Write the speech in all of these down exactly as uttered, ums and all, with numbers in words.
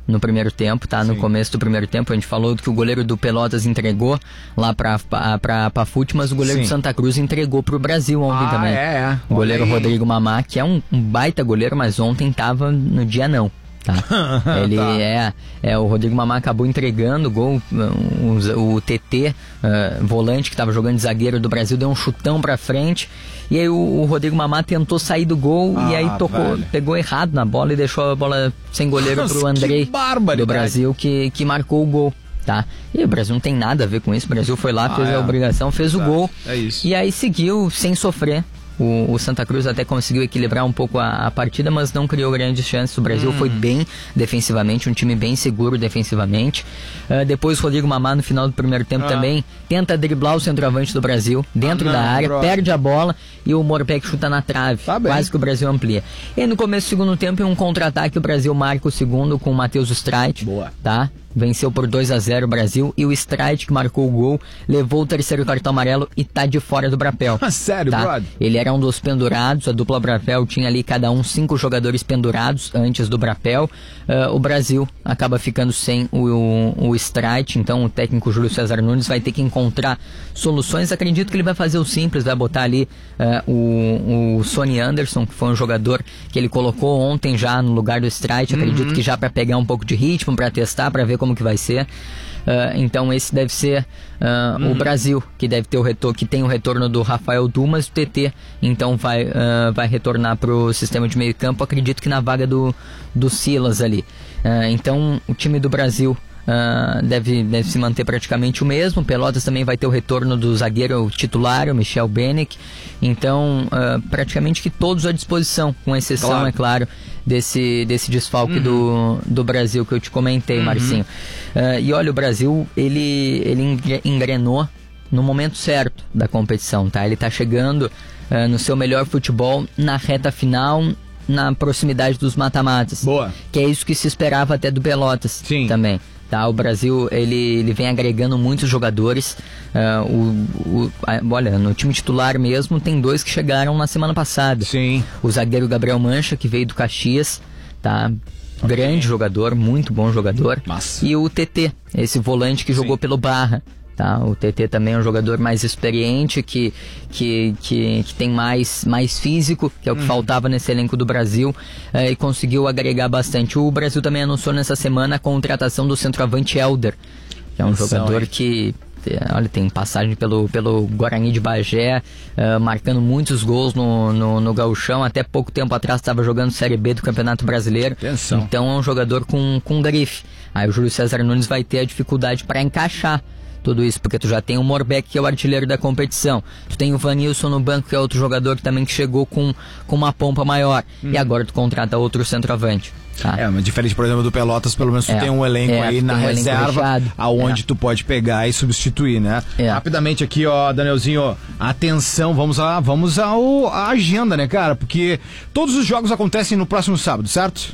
no primeiro tempo, tá? Sim. No começo do primeiro tempo, a gente falou que o goleiro do Pelotas entregou lá pra, pra, pra Pafute, mas o goleiro Sim. do Santa Cruz entregou pro Brasil ontem ah, também. É, é. O goleiro Olha Rodrigo Mamá, que é um, um baita goleiro, mas ontem tava no dia não. Tá. Ele tá. é, é o Rodrigo Mamá acabou entregando o gol, o, o T T, uh, volante que estava jogando de zagueiro do Brasil, deu um chutão pra frente, e aí o, o Rodrigo Mamá tentou sair do gol ah, e aí tocou, velho. pegou errado na bola e deixou a bola sem goleiro Nossa, pro Andrei do Brasil que, que marcou o gol. Tá? E o Brasil não tem nada a ver com isso, o Brasil foi lá, ah, fez é. a obrigação, fez Exato. o gol é isso. e aí seguiu sem sofrer. O, o Santa Cruz até conseguiu equilibrar um pouco a, a partida, mas não criou grandes chances. O Brasil hum. foi bem defensivamente, um time bem seguro defensivamente. Uh, depois o Rodrigo Mamá no final do primeiro tempo ah. também tenta driblar o centroavante do Brasil dentro ah, não, da área, bro. perde a bola e o Morpec chuta na trave, tá quase que o Brasil amplia. E no começo do segundo tempo, em um contra-ataque, o Brasil marca o segundo com o Matheus Streit, Boa. tá? Venceu por dois a zero o Brasil e o Streit, que marcou o gol, levou o terceiro cartão amarelo e tá de fora do Brapel. Ah, sério, tá? brother? Ele era um dos pendurados, a dupla Brapel tinha ali cada um cinco jogadores pendurados antes do Brapel. Uh, o Brasil acaba ficando sem o, o, o Streit, então o técnico Júlio César Nunes vai ter que encontrar soluções. Acredito que ele vai fazer o simples, vai botar ali uh, o, o Sonny Anderson, que foi um jogador que ele colocou ontem já no lugar do Streit. Uhum. Acredito que já para pegar um pouco de ritmo, para testar, para ver como que vai ser. Uh, então esse deve ser uh, uhum. o Brasil, que deve ter o retorno, que tem o retorno do Rafael Dumas, o T T, então vai, uh, vai retornar pro sistema de meio campo, acredito que na vaga do, do Silas ali. Uh, então o time do Brasil Uh, deve, deve se manter praticamente o mesmo. Pelotas também vai ter o retorno do zagueiro titular, o Michel Benek. Então, uh, praticamente que todos à disposição, com exceção, claro. é claro, desse, desse desfalque uhum. do, do Brasil que eu te comentei, uhum. Marcinho. Uh, e olha, o Brasil, ele, ele engrenou no momento certo da competição, tá? Ele tá chegando uh, no seu melhor futebol na reta final, na proximidade dos mata-matas. Boa. Que é isso que se esperava até do Pelotas Sim. também. Tá, o Brasil ele, ele vem agregando muitos jogadores. Uh, o, o, a, olha, no time titular mesmo tem dois que chegaram na semana passada. Sim. O zagueiro Gabriel Mancha, que veio do Caxias, tá? Okay. Grande jogador, muito bom jogador. Massa. E o T T, esse volante que Sim. jogou pelo Barra. Tá, o T T também é um jogador mais experiente, que, que, que, que tem mais, mais físico, que é o que hum. faltava nesse elenco do Brasil, é, e conseguiu agregar bastante. O Brasil também anunciou nessa semana a contratação do centroavante Helder, que é um Nossa, jogador olha. que olha, tem passagem pelo, pelo Guarani de Bagé, uh, marcando muitos gols no, no, no Gauchão. Até pouco tempo atrás estava jogando Série B do Campeonato Brasileiro. Atenção. Então é um jogador com, com grife. Aí o Júlio César Nunes vai ter a dificuldade para encaixar tudo isso, porque tu já tem o Morbeck, que é o artilheiro da competição, tu tem o Vanilson no banco, que é outro jogador que também que chegou com, com uma pompa maior, hum. e agora tu contrata outro centroavante. Tá? É, mas diferente, por exemplo, do Pelotas, pelo menos tu é, tem um elenco é, aí na um reserva, aonde é. tu pode pegar e substituir, né? É. Rapidamente aqui, ó, Danielzinho, atenção, vamos a, vamos ao, a agenda, né, cara? Porque todos os jogos acontecem no próximo sábado, certo?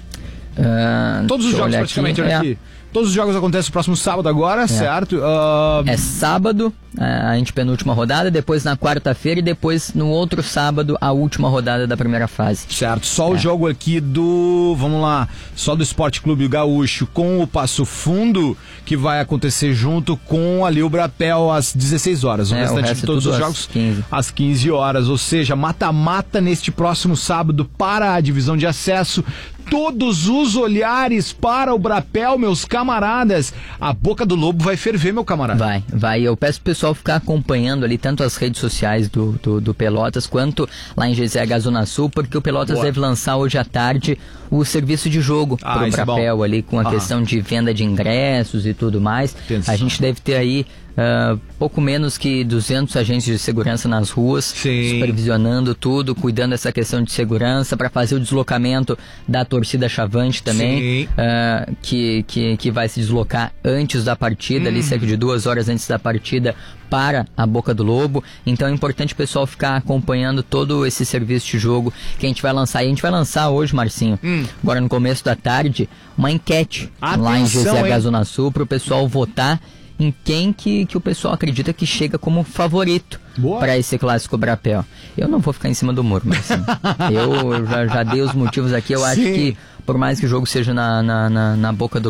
Uh, todos os jogos praticamente, aqui, olha é. aqui. Todos os jogos acontecem no próximo sábado agora, é. certo? Uh... É sábado, a antepenúltima rodada, depois na quarta-feira e depois no outro sábado, a última rodada da primeira fase. Certo, só é. o jogo aqui do, vamos lá, só do Esporte Clube Gaúcho com o Passo Fundo, que vai acontecer junto com ali o Brapel às dezesseis horas. O é, restante o resto de todos os às jogos quinze. às quinze horas, ou seja, mata-mata neste próximo sábado para a divisão de acesso. Todos os olhares para o Brapel, meus camaradas. A boca do lobo vai ferver, meu camarada. Vai, vai. Eu peço pro pessoal ficar acompanhando ali tanto as redes sociais do, do, do Pelotas quanto lá em G Z H Zona Sul, porque o Pelotas Boa. deve lançar hoje à tarde o serviço de jogo ah, pro Brapel é ali, com a ah. questão de venda de ingressos e tudo mais. Atenção. A gente deve ter aí Uh, pouco menos que duzentos agentes de segurança nas ruas, Sim. supervisionando tudo, cuidando dessa questão de segurança para fazer o deslocamento da torcida Chavante também, uh, que, que, que vai se deslocar antes da partida, hum. ali cerca de duas horas antes da partida, para a Boca do Lobo. Então é importante o pessoal ficar acompanhando todo esse serviço de jogo que a gente vai lançar. E a gente vai lançar hoje, Marcinho, hum. agora no começo da tarde, uma enquete Atenção, lá em G Z H hein? Zona Sul para o pessoal votar em quem que, que o pessoal acredita que chega como favorito para esse clássico Brapel. Eu não vou ficar em cima do muro, mas assim, eu já, já dei os motivos aqui. Eu Sim. acho que, por mais que o jogo seja na, na, na, na Boca do